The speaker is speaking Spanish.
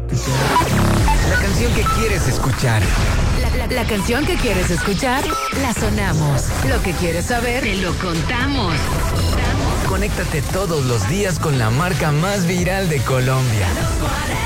La canción que quieres escuchar. La canción que quieres escuchar, la sonamos. Lo que quieres saber, te lo contamos. Conéctate todos los días con la marca más viral de Colombia.